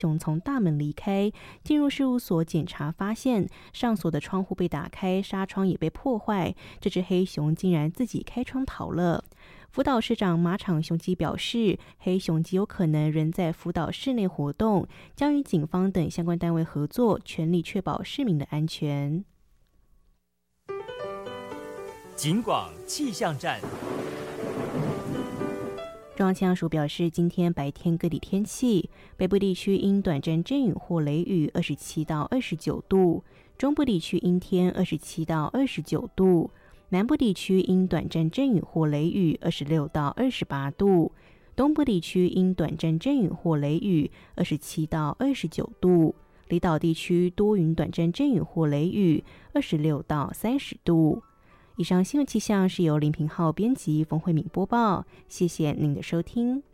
熊从大门离开，进入事务所检查，发现上锁的窗户被打开，纱窗也被破坏。这只黑熊竟然自己开窗逃了。福岛市长马场雄吉表示，黑熊极有可能仍在福岛市内活动，将与警方等相关单位合作，全力确保市民的安全。 警广气象站。 中央气象署表示，今天白天各地天气，北部地区因短暂阵雨或雷雨27到29度，中部地区阴天27到29度，南部地区因短暂阵雨或雷雨26到28度，东部地区因短暂阵雨或雷雨27到29度，离岛地区多云短暂阵雨或雷雨26到30度。以上新闻气象是由林平浩编辑，冯慧敏播报，谢谢您的收听。